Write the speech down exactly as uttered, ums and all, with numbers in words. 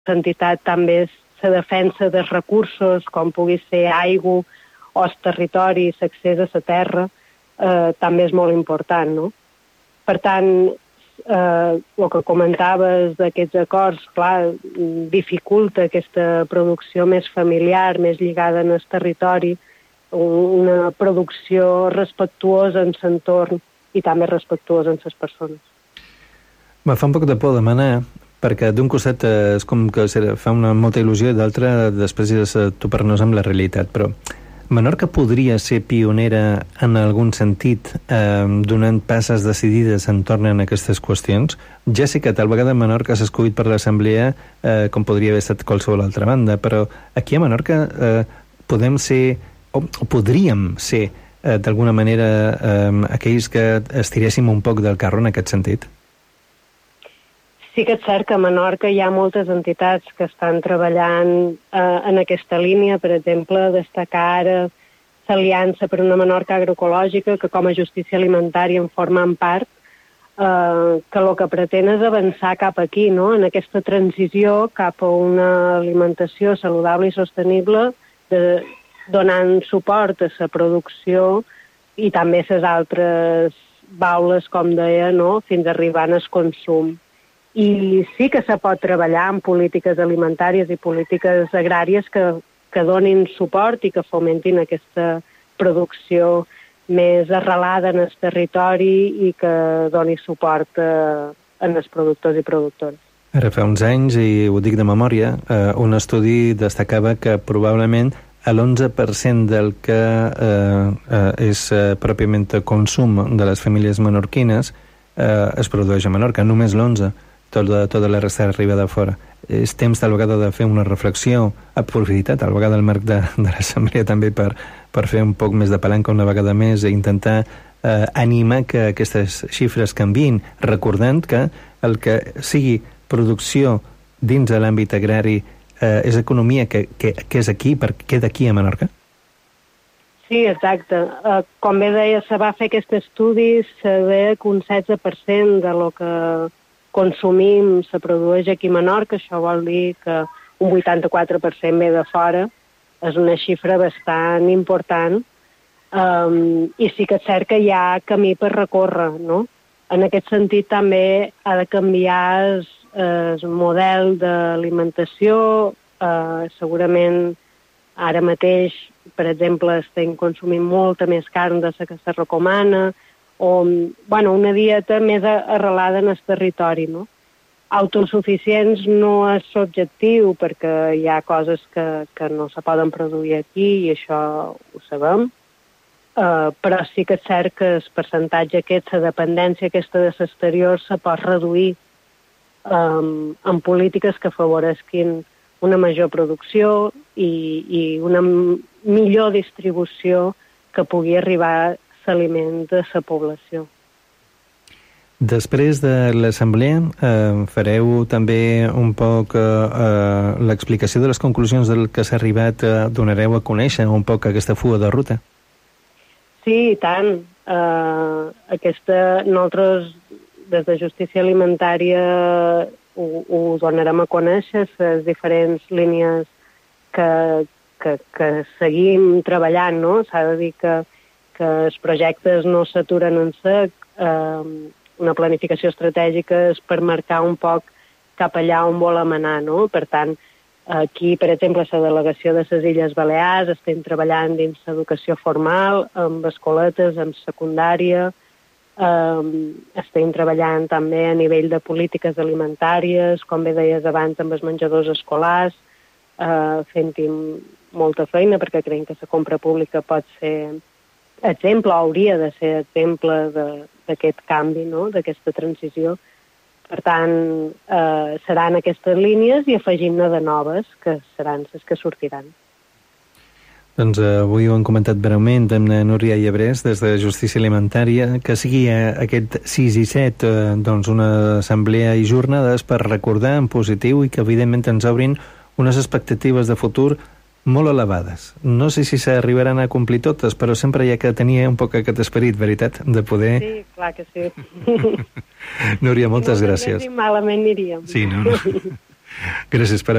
entitat també és la defensa dels recursos, com pugui ser aigua o el territori, l'accés a la terra, eh, també és molt important, no? Per tant, eh, el que comentaves d'aquests acords, clar, dificulta aquesta producció més familiar, més lligada en el territori, una producció respectuosa en l'entorn i també respectuosa en les persones. Me fa un poc de por demanar, perquè d'un costat és com que fa una molta il·lusió i d'altra després és topar-nos amb la realitat, però Menorca podria ser pionera en algun sentit eh, donant passes decidides entorn a aquestes qüestions? Ja sé que tal vegada Menorca s'ha escollit per l'Assemblea eh, com podria haver estat qualsevol altra banda, però aquí a Menorca eh, podem ser, o, o podríem ser eh, d'alguna manera eh, aquells que estiréssim un poc del carro en aquest sentit? Sí que és cert que a Menorca hi ha moltes entitats que estan treballant eh, en aquesta línia. Per exemple, destacar ara l'Aliança per una Menorca Agroecològica, que com a justícia alimentària en formen part, eh, que el que pretén és avançar cap aquí, no? En aquesta transició cap a una alimentació saludable i sostenible, de, donant suport a la producció i també a les altres baules, com deia, no? Fins a arribar al consum. I sí que se pot treballar en polítiques alimentàries i polítiques agràries que, que donin suport i que fomentin aquesta producció més arrelada en el territori i que doni suport a, a els productors i productores. Ara fa uns anys, i ho dic de memòria, eh, un estudi destacava que probablement l'onze per cent del que eh, eh, és eh, pròpiament el consum de les famílies menorquines eh, es produeix a Menorca, només l'onze. Tota, tota la resta arriba de fora. És temps tal vegada de fer una reflexió, aprofitar tal vegada el marc de, de l'Assemblea també per, per fer un poc més de palanca una vegada més i intentar eh, animar que aquestes xifres canviïn, recordant que el que sigui producció dins de l'àmbit agrari eh, és economia que, que, que és aquí, perquè queda aquí a Menorca? Sí, exacte. Uh, com bé deia, se va fer aquest estudi, se veia que un setze per cent de lo que consumim se produeix aquí a Menorca, això vol dir que un vuitanta-quatre per cent ve de fora, és una xifra bastant important, um, i sí que és cert que hi ha camí per recórrer, no? En aquest sentit també ha de canviar el, el model d'alimentació, uh, segurament ara mateix, per exemple, estem consumint molta més carn de la que se recomana, o bueno, una dieta més arrelada en el territori, no? Autosuficients no és l'objectiu, perquè hi ha coses que, que no se poden produir aquí i això ho sabem, uh, però sí que és cert que el percentatge aquest, la dependència aquesta de l'exterior, se pot reduir um, en polítiques que afavoresquin una major producció i, i una millor distribució que pugui arribar l'aliment de la població. Després de l'assemblea eh, fareu també un poc eh, l'explicació de les conclusions del que s'ha arribat, eh, donareu a conèixer un poc aquesta fuga de ruta? Sí, i tant. Eh, aquesta, nosaltres des de Justícia Alimentària ho, ho donarem a conèixer, les diferents línies que, que, que seguim treballant, no? S'ha de dir que que els projectes no s'aturen en sec, eh, una planificació estratègica és per marcar un poc cap allà on volem anar, no? Per tant, aquí, per exemple, la delegació de les Illes Balears estem treballant dins l'educació formal, amb escoletes, amb secundària, eh, estem treballant també a nivell de polítiques alimentàries, com bé deies abans, amb els menjadors escolars, eh, fent-hi molta feina, perquè creiem que la compra pública pot ser exemple, hauria de ser exemple d'aquest canvi, no? D'aquesta transició. Per tant, eh, seran aquestes línies i afegim-ne de noves, que seran les que sortiran. Doncs eh, avui ho hem comentat breument amb Núria Llebrés, des de Justícia Alimentària, que sigui eh, aquest sis i set eh, doncs una assemblea i jornades per recordar en positiu i que evidentment ens obrin unes expectatives de futur molt elevades. No sé si s'arribaran a complir totes, però sempre hi ha que tenir un poc aquest esperit, veritat, de poder... Sí, clar que sí. Núria, moltes si gràcies. Si malament aniríem. Sí, no, no. Gràcies per